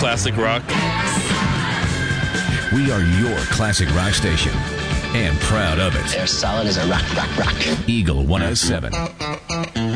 classic rock. We are your classic rock station, and proud of it. They're solid as a rock. Eagle 107.